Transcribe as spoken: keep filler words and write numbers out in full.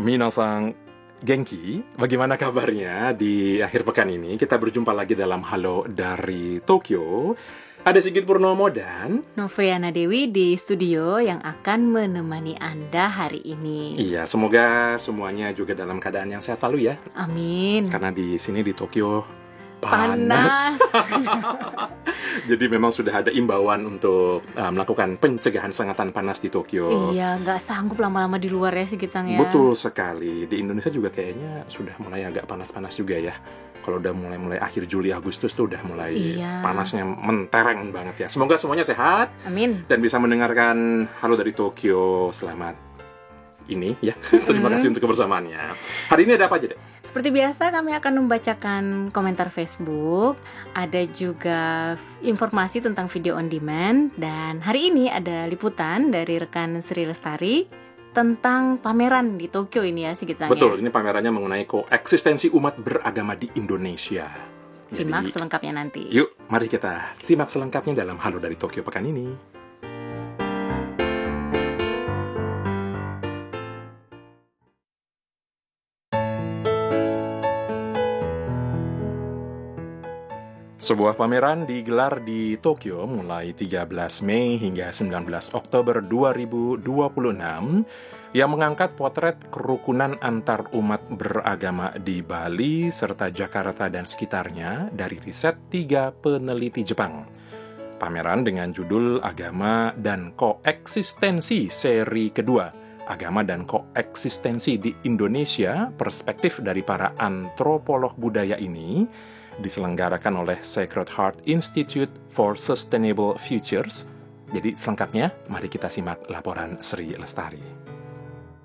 Minasan Genki, bagaimana kabarnya di akhir pekan ini? Kita berjumpa lagi dalam Halo dari Tokyo. Ada Sigit Purnomo dan Novriana Dewi di studio yang akan menemani Anda hari ini. Iya, semoga semuanya juga dalam keadaan yang sehat selalu ya. Amin. Karena di sini di Tokyo panas. panas. Jadi memang sudah ada imbauan untuk uh, melakukan pencegahan sengatan panas di Tokyo. Iya, nggak sanggup lama-lama di luar ya Sigit Sang ya. Betul sekali. Di Indonesia juga kayaknya sudah mulai agak panas-panas juga ya. Kalau udah mulai-mulai akhir Juli Agustus tuh udah mulai iya. panasnya mentereng banget ya. Semoga semuanya sehat. Amin. Dan bisa mendengarkan Halo dari Tokyo. Selamat ini ya. Terima kasih untuk kebersamaannya. Hari ini ada apa aja deh? Seperti biasa kami akan membacakan komentar Facebook, ada juga informasi tentang video on demand, dan hari ini ada liputan dari rekan Sri Lestari tentang pameran di Tokyo ini ya Sigit Sang. Betul, ini pamerannya mengenai koeksistensi umat beragama di Indonesia. Simak Jadi, selengkapnya nanti. Yuk, mari kita simak selengkapnya dalam Halo dari Tokyo pekan ini. Sebuah pameran digelar di Tokyo mulai tiga belas Mei hingga sembilan belas Oktober dua ribu dua puluh enam yang mengangkat potret kerukunan antar umat beragama di Bali serta Jakarta dan sekitarnya dari riset tiga peneliti Jepang. Pameran dengan judul Agama dan Koeksistensi seri kedua, Agama dan Koeksistensi di Indonesia, Perspektif dari para Antropolog Budaya ini diselenggarakan oleh Sacred Heart Institute for Sustainable Futures. Jadi selengkapnya, mari kita simak laporan Sri Lestari.